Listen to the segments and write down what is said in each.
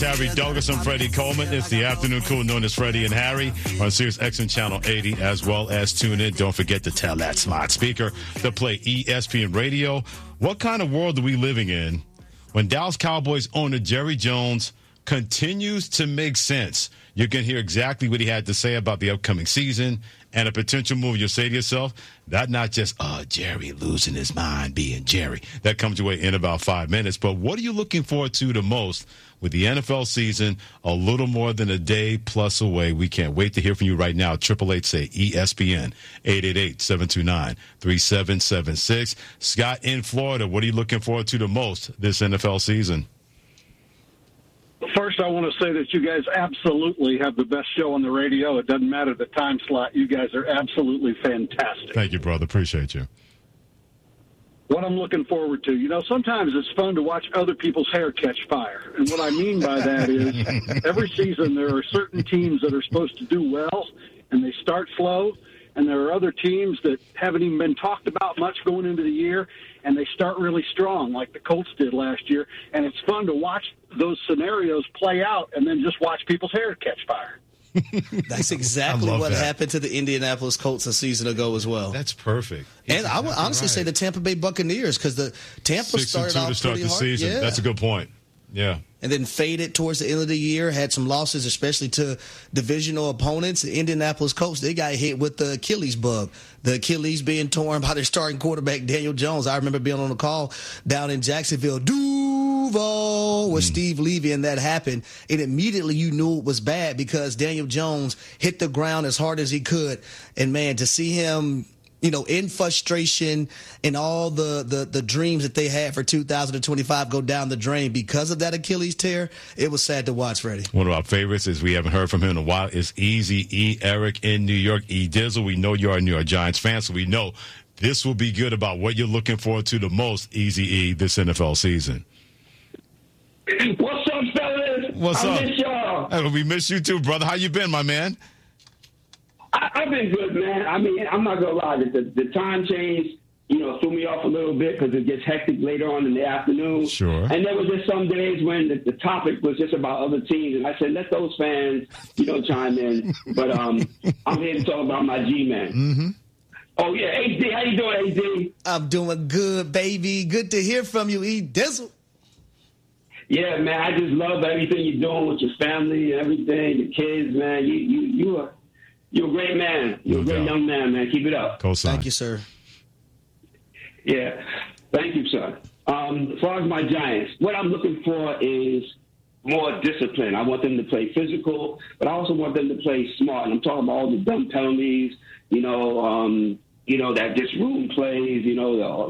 Harry Douglas and Freddie Coleman. It's the afternoon crew known as Freddie and Harry on Sirius XM Channel 80, as well as tune in. Don't forget to tell that smart speaker to play ESPN Radio. What kind of world are we living in when Dallas Cowboys owner Jerry Jones continues to make sense? You can hear exactly what he had to say about the upcoming season and a potential move. You'll say to yourself, that not just, Jerry losing his mind being Jerry. That comes your way in about 5 minutes. But what are you looking forward to the most with the NFL season a little more than a day plus away? We can't wait to hear from you right now. 888-SAY-ESPN, 888-729-3776. Scott in Florida, what are you looking forward to the most this NFL season? First, I want to say that you guys absolutely have the best show on the radio. It doesn't matter the time slot. You guys are absolutely fantastic. Thank you, brother. Appreciate you. What I'm looking forward to, sometimes it's fun to watch other people's hair catch fire. And what I mean by that is every season there are certain teams that are supposed to do well, and they start slow. And there are other teams that haven't even been talked about much going into the year, and they start really strong, like the Colts did last year. And it's fun to watch those scenarios play out and then just watch people's hair catch fire. That's exactly what happened to the Indianapolis Colts a season ago as well. That's perfect. And I would honestly say the Tampa Bay Buccaneers, because the Tampa started off to start pretty the hard. season. Yeah. That's a good point. Yeah. And then faded towards the end of the year, had some losses, especially to divisional opponents. The Indianapolis Colts, they got hit with the Achilles bug. The Achilles being torn by their starting quarterback, Daniel Jones. I remember being on the call down in Jacksonville, Duval, with Steve Levy, and that happened. And immediately you knew it was bad because Daniel Jones hit the ground as hard as he could. And, man, to see him in frustration and all the dreams that they had for 2025 go down the drain because of that Achilles tear, it was sad to watch, Freddie. One of our favorites is we haven't heard from him in a while is Easy E. Eric in New York. E. Dizzle, we know you're a New York Giants fan, so we know this will be good about what you're looking forward to the most, Easy E, this NFL season. What's up, fellas? What's up? I miss y'all. Hey, we miss you too, brother. How you been, my man? I've been good, man. I mean, I'm not going to lie. The time change, threw me off a little bit because it gets hectic later on in the afternoon. Sure. And there was just some days when the topic was just about other teams. And I said, let those fans, chime in. But I'm here to talk about my G-Man. Mm-hmm. Oh, yeah. AD, how you doing, AD? I'm doing good, baby. Good to hear from you, E. Dizzle. Yeah, man. I just love everything you're doing with your family and everything, your kids, man. You're a great man. You're a great young man, man. Keep it up. Co-sign. Thank you, sir. Yeah. Thank you, sir. As far as my Giants, what I'm looking for is more discipline. I want them to play physical, but I also want them to play smart. And I'm talking about all the dumb penalties, that just room plays, the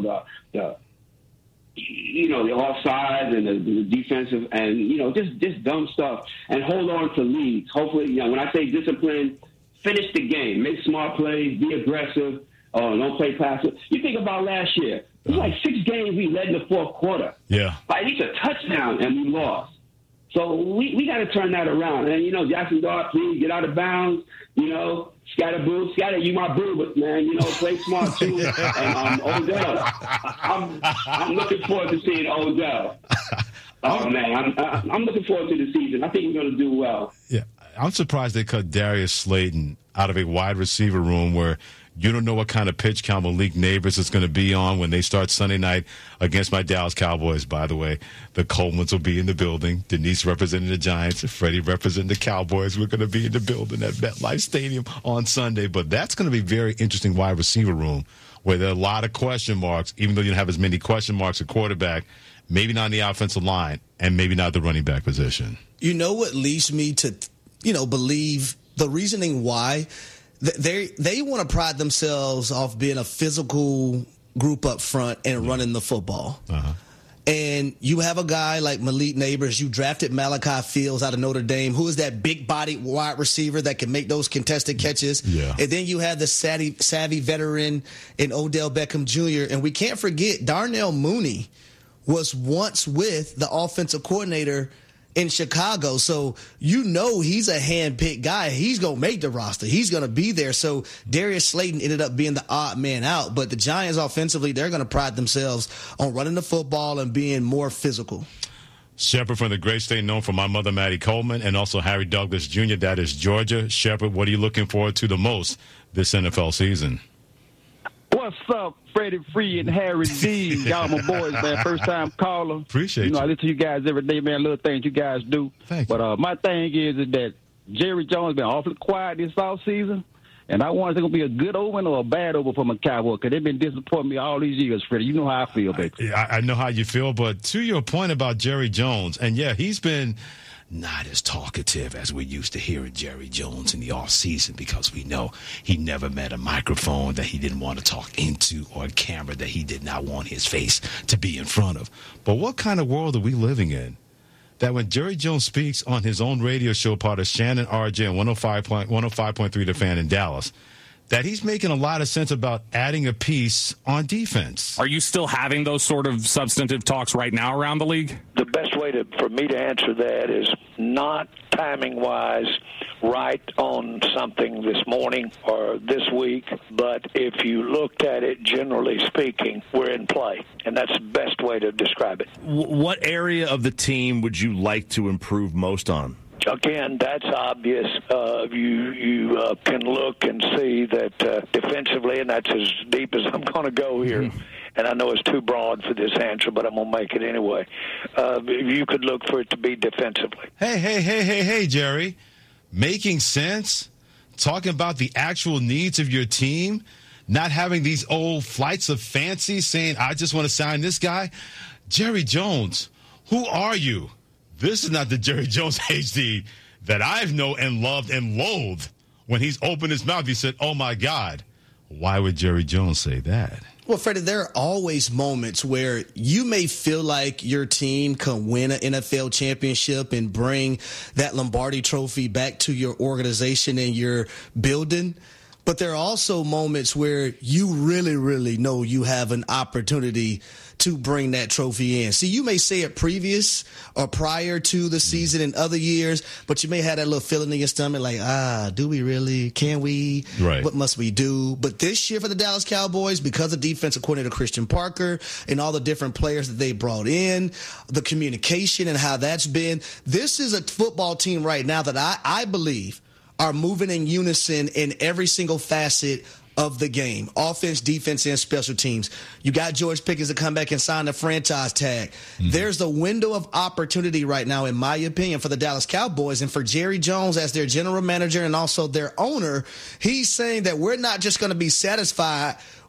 offsides and the defensive and, just dumb stuff. And hold on to leads. Hopefully, when I say discipline, finish the game. Make smart plays. Be aggressive. Don't play passive. You think about last year. It was like 6 games we led in the fourth quarter. Yeah. By at least a touchdown, and we lost. So we got to turn that around. And, Jackson Dart, please get out of bounds. Scatterboo. Scatter, you my boo, but, man, play smart, too. And Odell. I'm looking forward to seeing Odell. Oh, man, I'm looking forward to the season. I think we're going to do well. Yeah. I'm surprised they cut Darius Slayton out of a wide receiver room where you don't know what kind of pitch count Malik Neighbors is going to be on when they start Sunday night against my Dallas Cowboys. By the way, the Colemans will be in the building. Denise representing the Giants. Freddie representing the Cowboys. We're going to be in the building at MetLife Stadium on Sunday. But that's going to be a very interesting wide receiver room where there are a lot of question marks, even though you don't have as many question marks at quarterback, maybe not on the offensive line, and maybe not the running back position. You know what leads me to believe the reasoning why they want to pride themselves off being a physical group up front and running the football. Uh-huh. And you have a guy like Malik Neighbors. You drafted Malachi Fields out of Notre Dame, who is that big-bodied wide receiver that can make those contested catches. Yeah. And then you have the savvy veteran in Odell Beckham Jr. And we can't forget Darnell Mooney was once with the offensive coordinator in Chicago. So he's a hand-picked guy. He's going to make the roster. He's going to be there. So Darius Slayton ended up being the odd man out. But the Giants offensively, they're going to pride themselves on running the football and being more physical. Shepard from the great state known for my mother, Maddie Coleman, and also Harry Douglas Jr. That is Georgia. Shepard, what are you looking forward to the most this NFL season? What's up, Freddie Free and Harry D? Y'all my boys, man. First time caller. Appreciate you. I listen to you guys every day, man. Little things you guys do. Thank you. But my thing is that Jerry Jones been awfully quiet this offseason. And I wonder if it's going to be a good omen or a bad omen for my Cowboys, because they've been disappointing me all these years, Freddie. You know how I feel, baby. I know how you feel, but to your point about Jerry Jones, and yeah, he's been not as talkative as we used to hearing Jerry Jones in the offseason, because we know he never met a microphone that he didn't want to talk into or a camera that he did not want his face to be in front of. But what kind of world are we living in that when Jerry Jones speaks on his own radio show, part of Shannon RJ and 105.3 The Fan in Dallas, that he's making a lot of sense about adding a piece on defense? Are you still having those sort of substantive talks right now around the league? The best way for me to answer that is not timing-wise right on something this morning or this week, but if you looked at it, generally speaking, we're in play, and that's the best way to describe it. What area of the team would you like to improve most on? Again, that's obvious. You can look and see that defensively, and that's as deep as I'm going to go here. Mm-hmm. And I know it's too broad for this answer, but I'm going to make it anyway. You could look for it to be defensively. Hey, Jerry. Making sense? Talking about the actual needs of your team? Not having these old flights of fancy saying, I just want to sign this guy? Jerry Jones, who are you? This is not the Jerry Jones HD that I've known and loved and loathed. When he's opened his mouth, he said, oh, my God. Why would Jerry Jones say that? Well, Freddie, there are always moments where you may feel like your team can win an NFL championship and bring that Lombardi trophy back to your organization and your building. But there are also moments where you really, really know you have an opportunity to bring that trophy in. See, you may say it previous or prior to the season in other years, but you may have that little feeling in your stomach like, do we really? Can we? Right. What must we do? But this year for the Dallas Cowboys, because of defensive coordinator Christian Parker and all the different players that they brought in, the communication and how that's been, this is a football team right now that I believe are moving in unison in every single facet of the game. Offense, defense, and special teams. You got George Pickens to come back and sign the franchise tag. Mm-hmm. There's a window of opportunity right now, in my opinion, for the Dallas Cowboys and for Jerry Jones as their general manager and also their owner. He's saying that we're not just going to be satisfied